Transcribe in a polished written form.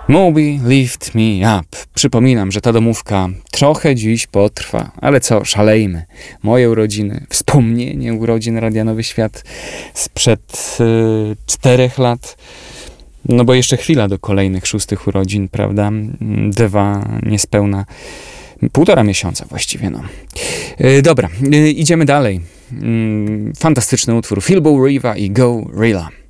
Moby Lift Me Up. Przypominam, że ta domówka trochę dziś potrwa, ale co, szalejmy. Moje urodziny, wspomnienie urodzin Radia Nowy Świat sprzed 4 lat. No bo jeszcze chwila do kolejnych 6 urodzin, prawda? 2 niespełna 1,5 miesiąca właściwie, no. Dobra, idziemy dalej. Fantastyczny utwór Philbo Riva i Go Rilla.